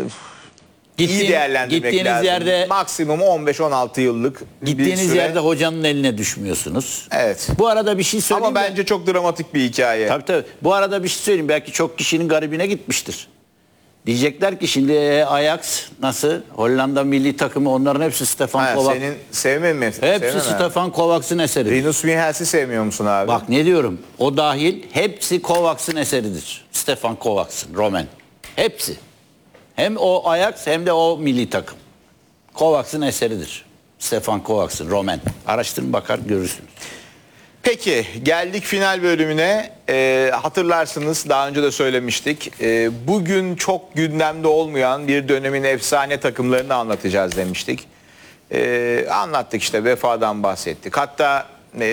iyi değerlendirmek gittiğiniz lazım. yerde, maksimum 15-16 yıllık gittiğiniz bir süre. yerde hocanın eline düşmüyorsunuz. Evet. Bu arada bir şey söyleyeyim. Ama bence çok dramatik bir hikaye. Tabii. Bu arada bir şey söyleyeyim. Belki çok kişinin garibine gitmiştir. Diyecekler ki şimdi Ajax nasıl? Hollanda milli takımı, onların hepsi Stefan Kovac. Senin sevmem mi? Hepsi Stefan Kovac'ın eseri. Rinus Mihels'i sevmiyor musun abi? Bak ne diyorum. O dahil hepsi Kovac'ın eseridir. Stefan Kovac'ın, Roman. Hepsi. Hem o Ajax hem de o milli takım. Kovac'ın eseridir. Stefan Kovac'ın, Roman. Araştırın bakar görürsünüz. Peki geldik final bölümüne. Hatırlarsınız daha önce de söylemiştik. Bugün çok gündemde olmayan bir dönemin efsane takımlarını anlatacağız demiştik. Anlattık işte, vefadan bahsettik. Hatta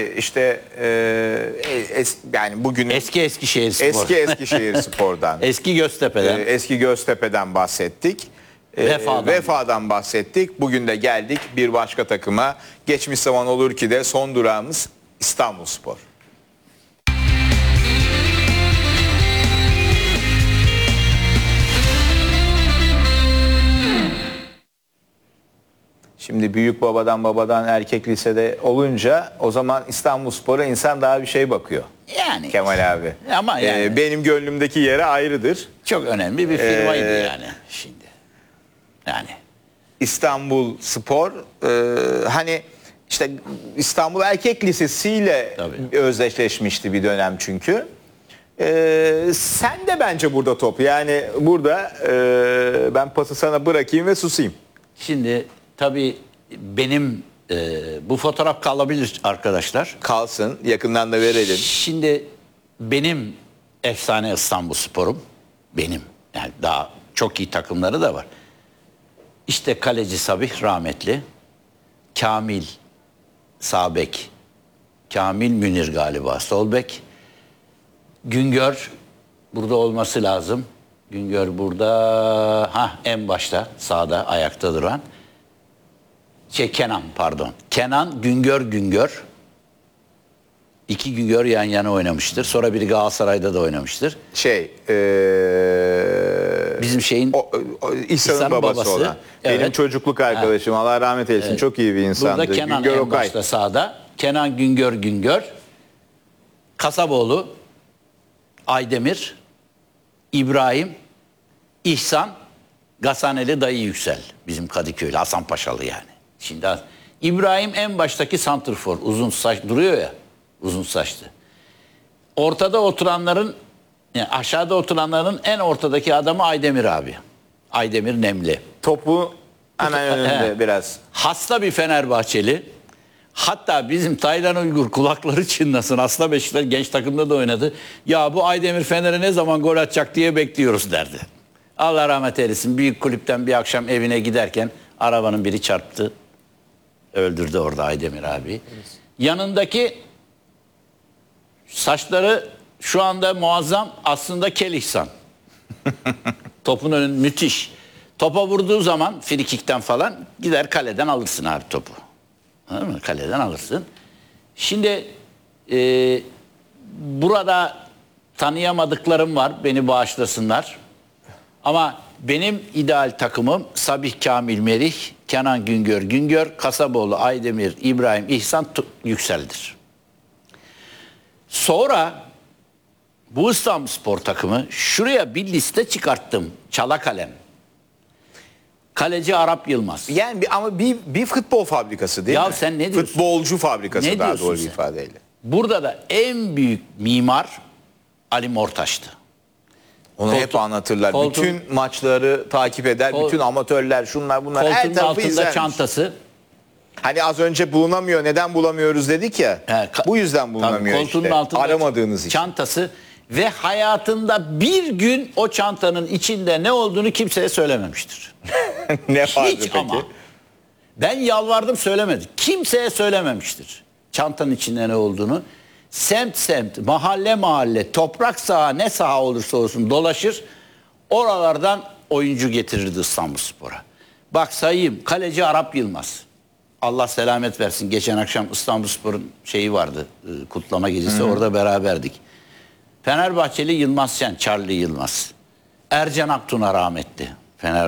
yani bugün Eski Eskişehirspor. eski Eskişehirspor'dan, Eski Göztepe'den. eski Göztepe'den bahsettik. Vefadan bahsettik. Bugün de geldik bir başka takıma. Geçmiş zaman olur ki de son durağımız İstanbulspor. Şimdi büyük babadan erkek lisede olunca o zaman İstanbulspor'a insan daha bir şey bakıyor. Yani. Kemal abi. Ama yani. Benim gönlümdeki yeri ayrıdır. Çok önemli bir firmaydı yani şimdi. Yani. İstanbulspor hani işte İstanbul Erkek Lisesi'yle özdeşleşmişti bir dönem çünkü. Sen de bence burada top. Yani burada ben pası sana bırakayım ve susayım. Şimdi tabii benim bu fotoğraf kalabilir arkadaşlar. Kalsın, yakından da verelim. Şimdi benim efsane İstanbulspor'um benim. Yani daha çok iyi takımları da var. İşte kaleci Sabih rahmetli. Kamil sağ bek. Kamil Münir galiba sol bek. Güngör burada olması lazım. Güngör burada en başta sağda ayakta duran. Kenan pardon. Kenan Güngör. İki Güngör yan yana oynamıştır. Sonra biri Galatasaray'da da oynamıştır. Bizim şeyin İhsan'ın babası olan. Evet. Benim çocukluk arkadaşım. Allah rahmet eylesin. Evet. Çok iyi bir insandı. Burada Kenan Güngör en başta sağda. Kenan Güngör. Kasaboğlu, Aydemir, İbrahim, İhsan, Gasaneli Dayı Yüksel. Bizim Kadıköy'lü, Hasan Paşalı yani. Şimdi İbrahim en baştaki santrfor. Uzun saç duruyor ya. Uzun saçlı. Ortada oturanların, yani aşağıda oturanların en ortadaki adamı Aydemir abi. Aydemir Nemli. Topu hemen önünde biraz. Hasta bir Fenerbahçeli. Hatta bizim Taylan Uygur kulakları çınlasın. Asla Beşiktaş genç takımda da oynadı. Ya bu Aydemir Fener'e ne zaman gol atacak diye bekliyoruz derdi. Allah rahmet eylesin. Büyük kulüpten bir akşam evine giderken arabanın biri çarptı. Öldürdü orada Aydemir abi. Evet. Yanındaki saçları şu anda muazzam, aslında Kel İhsan. Topun önü müthiş. Topa vurduğu zaman frikikten falan gider kaleden alırsın abi topu. Anladın mı? Kaleden alırsın. Şimdi burada tanıyamadıklarım var. Beni bağışlasınlar. Ama benim ideal takımım Sabih Kamil Merih, Kenan Güngör, Kasaboğlu, Aydemir, İbrahim, İhsan Yüksel'dir. Sonra bu İstanbulspor takımı, şuraya bir liste çıkarttım. Çalakalem. Kaleci Arap Yılmaz. Yani ama bir futbol fabrikası değil mi? Ya sen ne diyorsun? Futbolcu fabrikası ne daha doğru bir sen? ifadeyle. Burada da en büyük mimar Ali Mortaş'tı. Onu hep anlatırlar. Bütün maçları takip eder. Bütün amatörler, şunlar bunlar. Koltuğun altında izlermiş. Çantası. Hani az önce bulunamıyor. Neden bulamıyoruz dedik ya. Bu yüzden bulunamıyor tabii, koltuğun işte. altında Aramadığınız için. Çantası ve hayatında bir gün o çantanın içinde ne olduğunu kimseye söylememiştir. Ne vardı Hiç peki? Ama ben yalvardım, söylemedi. Kimseye söylememiştir çantanın içinde ne olduğunu. Semt, mahalle, toprak saha, ne saha olursa olsun dolaşır. Oralardan oyuncu getirirdi İstanbulspor'a. Bak sayayım. Kaleci Arap Yılmaz. Allah selamet versin. Geçen akşam İstanbulspor'un şeyi vardı. Kutlama gecesi. Orada beraberdik. Fenerbahçeli Yılmaz Şen, Charlie Yılmaz. Ercan Aktuna rahmetli.